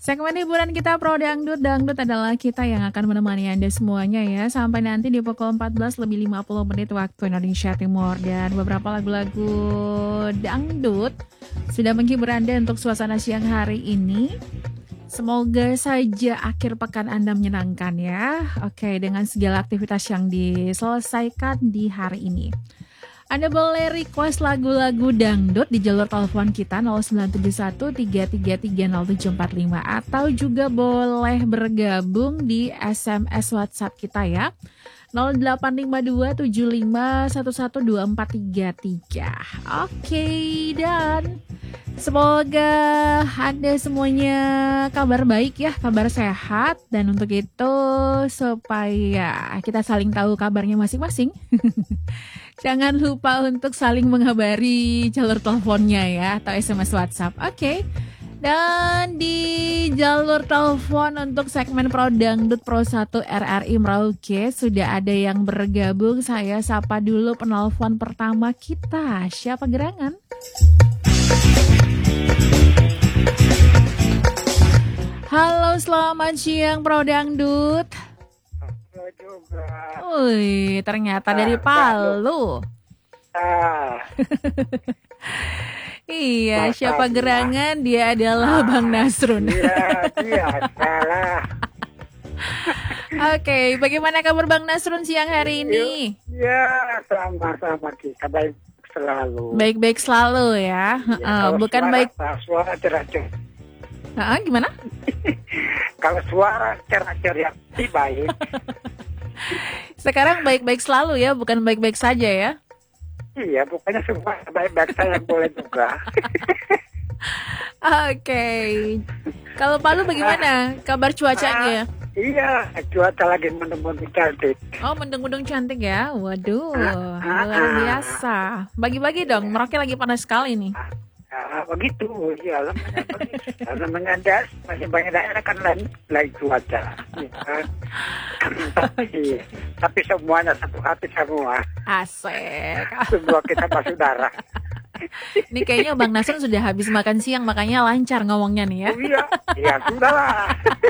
Segmen hiburan kita Pro Dangdut. Dangdut adalah kita yang akan menemani Anda semuanya ya. Sampai nanti di pukul 14 lebih 50 menit waktu Indonesia Timur. Dan beberapa lagu-lagu dangdut sudah menghibur Anda untuk suasana siang hari ini. Semoga saja akhir pekan Anda menyenangkan ya. Oke, dengan segala aktivitas yang diselesaikan di hari ini. Anda boleh request lagu-lagu dangdut di jalur telepon kita 0971-333-0745 atau juga boleh bergabung di SMS WhatsApp kita ya 085275112433. Oke, dan semoga Anda semuanya kabar baik ya, kabar sehat. Dan untuk itu supaya kita saling tahu kabarnya masing-masing jangan lupa untuk saling menghabari jalur teleponnya ya atau SMS WhatsApp. Oke. Dan di jalur telepon untuk segmen Pro Dangdut Pro 1 RRI Merauke sudah ada yang bergabung. Saya sapa dulu penelpon pertama kita. Siapa gerangan? Halo, selamat siang Pro Dangdut. Juga. Wih, ternyata dari Palu. Iya, siapa gerangan? Dia adalah Bang Nasrun. Iya, salah. Oke, bagaimana kabar Bang Nasrun siang hari ini? Ya, sama-sama kita baik selalu. Baik-baik selalu ya. Bukan baik. Suara cerah-cerah. Gimana? Kalau suara cerah-cerah baik. Sekarang baik-baik selalu ya, bukan baik-baik saja ya. Iya, bukannya semua baik-baik saya boleh juga. Oke. Kalau Palu bagaimana kabar cuacanya? Iya, cuaca lagi mendung-mendung cantik. Oh, mendung-mendung cantik ya. Waduh, luar biasa. Bagi-bagi dong, Merauke lagi panas sekali nih. Begitu, ya namanya das masih banyak daerah kan lain cuaca. Ya. Tapi semuanya satu hati semua. Asik. Semua kita bersaudara. Ini kayaknya Bang Nasrun sudah habis makan siang, makanya lancar ngomongnya nih ya. Oh, iya sudah lah.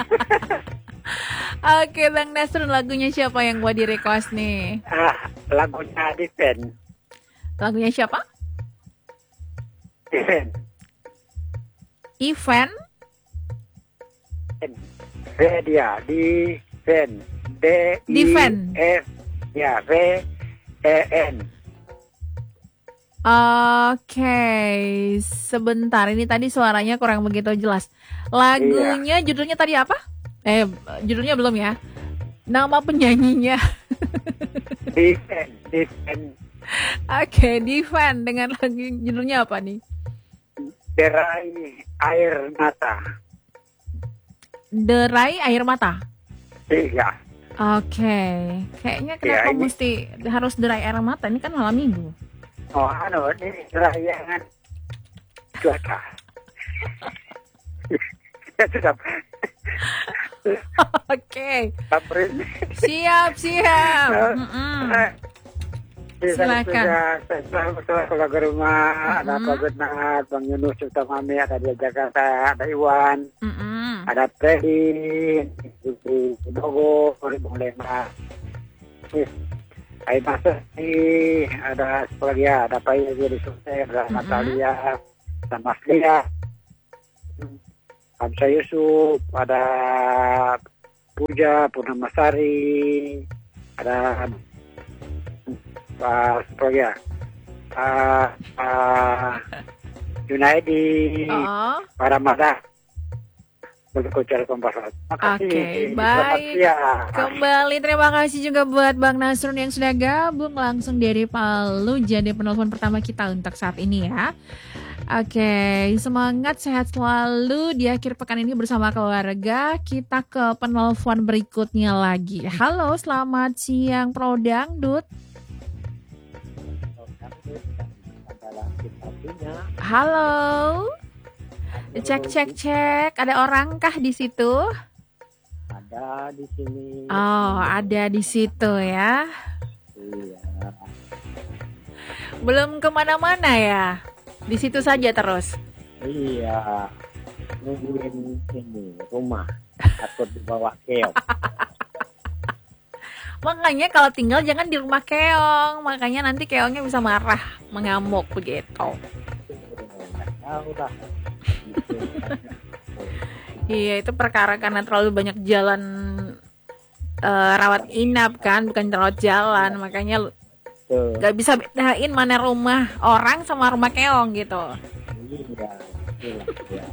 Oke, Bang Nasrun, lagunya siapa yang buat di request nih? Lagunya Diven. Lagunya siapa? Diven. Event? Dia Diven. Diven. Ya, VEN. Oke, sebentar, ini tadi suaranya kurang begitu jelas. Lagunya judulnya tadi apa? Judulnya belum ya? Nama penyanyinya. Diven. Oke, Diven dengan lagu judulnya apa nih? Derai air mata. Derai air mata. Iya. Oke, kayaknya kenapa mesti harus derai air mata? Ini kan malam minggu. Oh, ini rayangan cuaca. Ya sudah. Oke. Siap. Silakan. Saya keluarga rumah, ada Pak Benat, Bang Yunus, Sultan Mami, ada di Jakarta, ada Iwan, ada Freddy, Ibu Dogo, Bung Lema, ada Masri, ada lagi ya, ada Pak Yudi di Sultan, ada Natalia, ada Mas Lia, Hamsa Yusuf, ada Puja, Purnamasari, ada Junaidi, para mata berkucar kompas. Oke, baik. Kembali terima kasih juga buat Bang Nasrun yang sudah gabung langsung dari Palu jadi penelpon pertama kita untuk saat ini ya. Oke, semangat, sehat selalu di akhir pekan ini bersama keluarga. Kita ke penelpon berikutnya lagi. Halo, selamat siang Pro Dangdut. Halo. Cek. Ada orang kah di situ? Ada di sini. Oh, ada di situ ya. Iya. Belum kemana-mana ya? Di situ saja terus? Iya. nungguin ini rumah, takut dibawa keong. Makanya kalau tinggal jangan di rumah keong, makanya nanti keongnya bisa marah, mengamuk begitu. Nggak tahu lah. Iya, itu perkara karena terlalu banyak jalan rawat inap kan, bukan rawat jalan, makanya nggak bisa bedain mana rumah orang sama rumah keong gitu. Iya.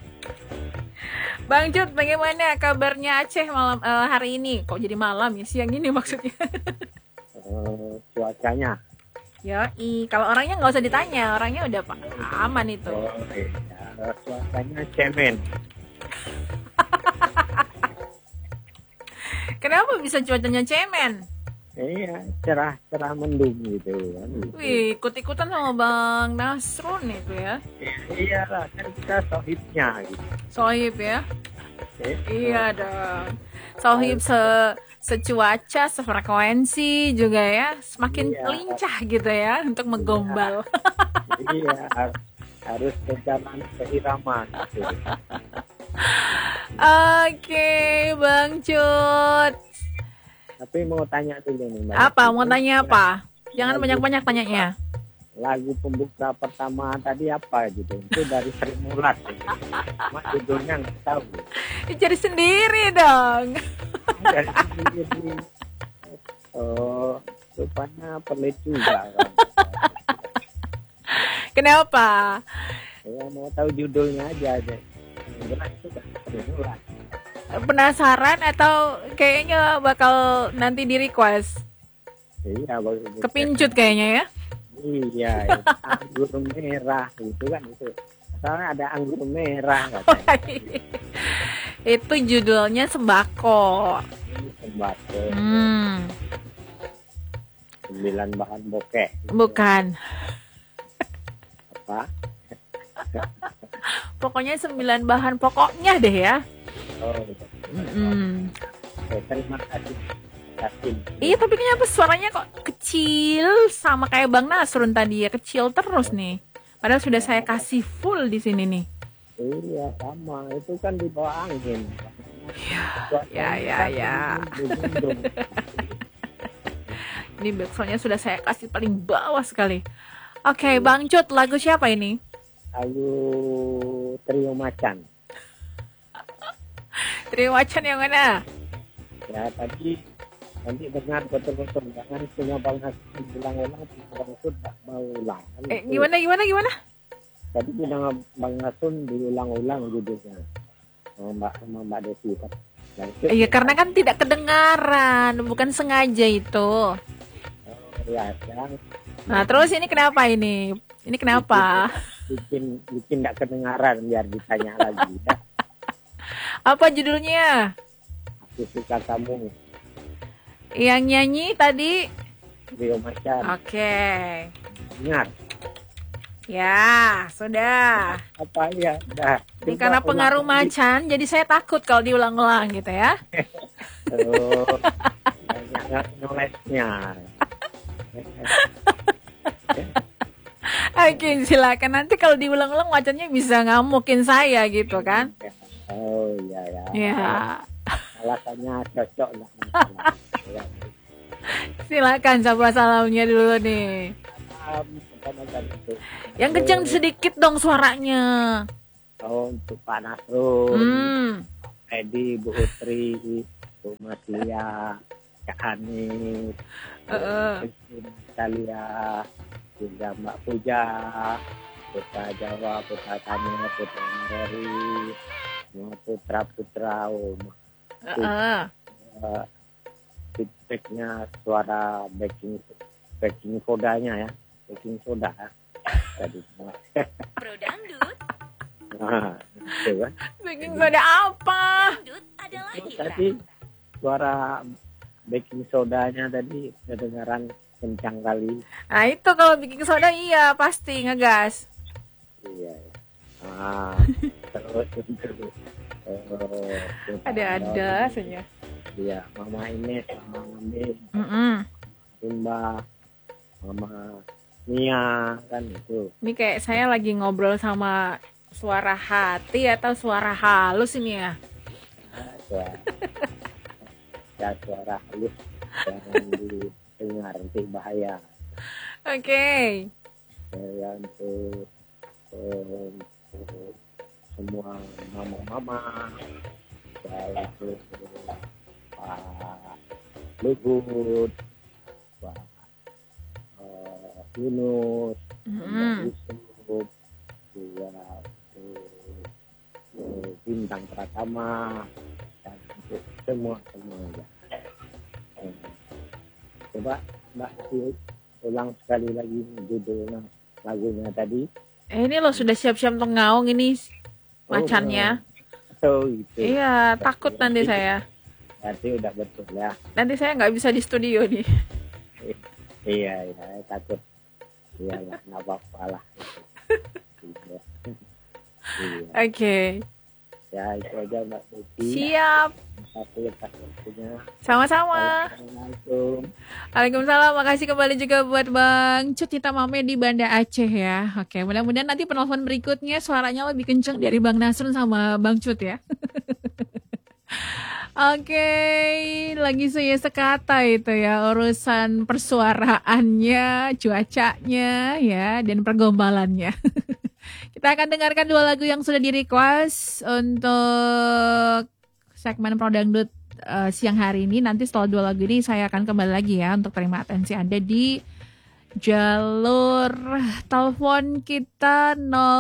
Bang Jud, bagaimana kabarnya Aceh malam hari ini? Kok jadi malam ya? Siang ini maksudnya. Cuacanya. Yoi, kalau orangnya nggak usah ditanya, orangnya udah aman itu. Iya. Cuacanya cemen. Kenapa bisa cuacanya cemen? Iya, cerah mendung gitu kan. Wih, ikut-ikutan sama Bang Nasrun itu ya. Iya lah, kan kita sohibnya gitu. Sohib ya. Iya dong. Sohib secuaca, sefrekuensi juga ya. Semakin lincah gitu ya untuk menggombal. Iya, harus berjalan seirama gitu. Oke, Bang Cut. Tapi mau tanya dulu nih, Mbak. Apa? Mau tanya apa? Jangan banyak-banyak tanyanya. Lagu pembuka pertama tadi apa gitu? Itu dari Sri Mulat. Gitu. Cuma judulnya nggak tahu. Cari sendiri dong. Dari sendiri. Oh, rupanya pelit juga. Kan. Kenapa? Ya mau tahu judulnya aja. Jelas itu dari Sri Mulat. Penasaran atau kayaknya bakal nanti di request? Iya, bagus. Kepincut kayaknya ya. Iya, anggur merah gitu kan itu. Soalnya ada anggur merah katanya. Itu judulnya Sembako. Sembako. 9 bahan bokeh. Bukan. Apa? Pokoknya 9 bahan pokoknya deh ya. Oh, terima kasih. Iya, tapi kenapa suaranya kok kecil sama kayak Bang Nasrun tadi ya, kecil terus nih. Padahal sudah saya kasih full di sini nih. Iya, sama. Itu kan di bawah angin. Ya. Ini backsoundnya sudah saya kasih paling bawah sekali. Oke, Bang Cut, lagu siapa ini? Lagu Trio Macan. Trio Macan yang mana? Ya, tadi dengar betul-betul. Jangan punya Bang Nasrun bilang-ulang, Bang Nasrun tak mau ulang. Gimana? Tadi bilang Bang Nasrun diulang-ulang judulnya. Sama Mbak Desi kan. Iya, karena kan tidak kedengaran, bukan sengaja itu. Oh, ya, sekarang. Nah, terus ini kenapa ini? Ini kenapa? Bikin tidak kedengaran biar ditanya lagi. Ya. Apa judulnya? Aku suka kamu. Yang nyanyi tadi? Trio Macan. Oke. Ingat. Ya, sudah. Apa ya? Dah. Ini karena pengaruh macan, jadi saya takut kalau diulang-ulang gitu ya. Oh, banyak nolesnya. Oke, silakan. Nanti kalau diulang-ulang macannya bisa ngamukin saya gitu kan? Oh, iya ya. Ya. Alasannya cocok lah. Silakan sapa salamnya dulu nih. Yang kencang sedikit dong suaranya. Oh, untuk Pak Nasrun, Edi, Bu Utri, Bu Maslia, Kak Anis, Talia, juga Mbak Puja, Putra Jawa, Putra Tania, Putra Mary, semua putra-putra feedbacknya suara backing sodanya ya, backing soda tadi. Bro Dangdut. Nah, itu kan. Baking soda apa? Dangdut ada lagi. Tadi suara baking sodanya tadi kedengaran kencang kali. Nah itu kalau baking soda iya pasti ngegas. Iya. Terus ada saja. Iya, Mama Ines, Mama Mami, Simba, Mama Mia kan itu. Ini kayak saya lagi ngobrol sama Suara hati atau suara halus ini ya? Suara halus jangan didengar, nanti bahaya. Oke. Ya, untuk semua mama-mama, ya, untuk Pak Luhut, Pak Yunus, Pak Yusuf, juga untuk Bintang Pratama, dan untuk semuanya. Coba Mbak ulang sekali lagi judulnya lagunya tadi. Ini loh sudah siap-siap untuk ngaung ini macannya. Oh gitu. Iya, takut nanti saya. Berarti udah betul ya. Nanti saya nggak bisa di studio nih. Iya, takut. Iyalah, nggak apa-apa lah. Iya. Oke. Ya, itu aja Mbak Tuti. Siap. Terima kasih waktunya. Sama-sama. Assalamualaikum. Waalaikumsalam. Makasih kembali juga buat Bang Cut Hitamame di Banda Aceh ya. Oke, mudah-mudahan nanti penelpon berikutnya suaranya lebih kenceng dari Bang Nasrun sama Bang Cut ya. Oke, lagi saya sekata itu ya urusan persuaraannya, cuacanya ya, dan pergombalannya. Kita akan dengarkan 2 lagu yang sudah di-request untuk segmen Pro Dangdut siang hari ini. Nanti setelah 2 lagu ini saya akan kembali lagi ya untuk terima atensi Anda di jalur telepon kita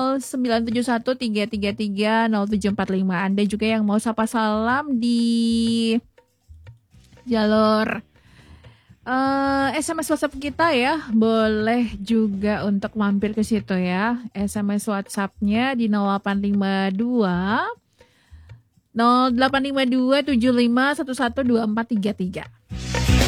0971-333-0745. Anda juga yang mau sapa salam di jalur SMS WhatsApp kita ya, boleh juga untuk mampir ke situ ya. SMS WhatsApp-nya di 0852 75 75 11 2433.